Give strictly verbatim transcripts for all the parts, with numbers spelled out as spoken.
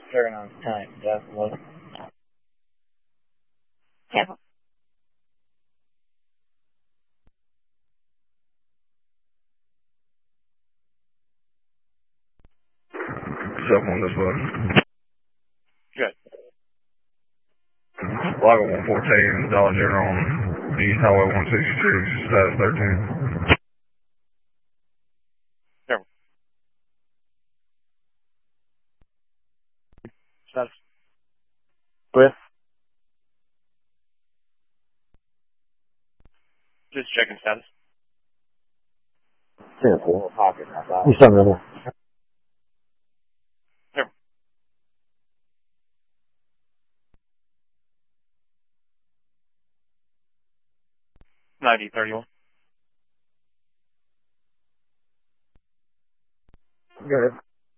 Turn on time. That's what. Careful. What's up on this button? Good. Lago one fourteen, Dodger on East Highway one sixty-six, status thirteen. Careful. Status. With? Just checking status. ten four. Pocket. What's up, brother? Careful. ninety thirty-one. Good.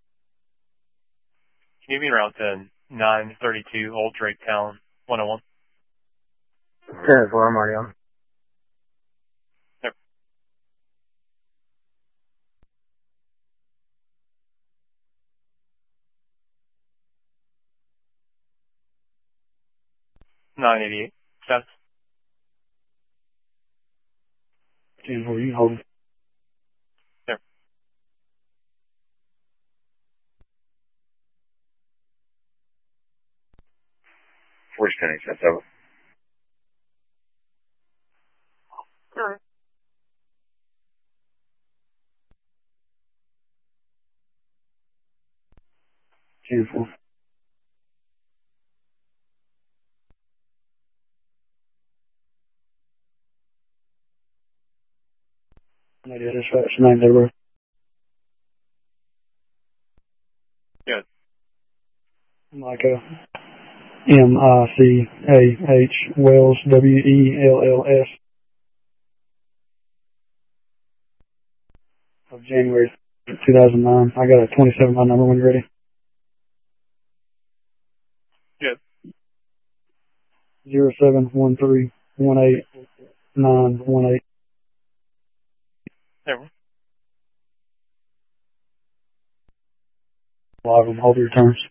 Can you be around to nine thirty-two Old Drake Town one oh one? ten four. I'm already on. Yep. nine eighty-eight. Status. ten four. You hold. Yep. Force ten, that's over. Alright. ten four. Maybe I just wrote some names everywhere. Good. Micah. M I C A H Wells, W E L L S. Of January two thousand nine. I got a twenty-seven by number when you're ready. Good. Zero seven one three one eight nine one eight. Careful. Log them, hold your turns.